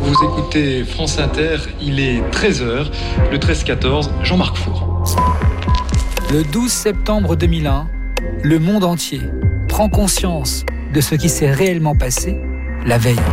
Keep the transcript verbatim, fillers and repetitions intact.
Vous écoutez France Inter, il est treize heures, le treize quatorze, Jean-Marc Four. Le douze septembre deux mille un, le monde entier prend conscience de ce qui s'est réellement passé la veille.